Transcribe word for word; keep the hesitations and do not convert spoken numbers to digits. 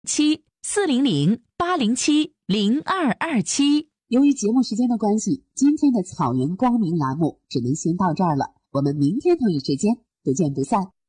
七四零零八零七零二二七。 由于节目时间的关系，今天的草原光明栏目只能先到这儿了，我们明天同一时间不见不散。